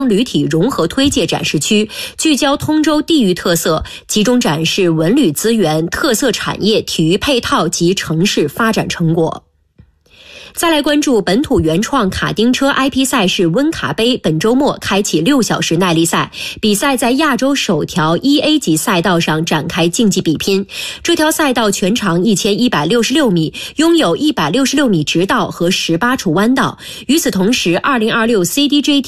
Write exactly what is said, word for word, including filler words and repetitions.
旅体融合推介展示区，聚焦通州地域特色，集中展示文旅资源、特色产业、体育配套及城市发展成果。再来关注本土原创卡丁车 I P 赛事温卡杯，本周末开启六小时耐力赛，比赛在亚洲首条 一 A 级赛道上展开竞技比拼。这条赛道全长一千一百六十六米，拥有一百六十六米直道和十八处弯道。与此同时 ,二零二六 C D J T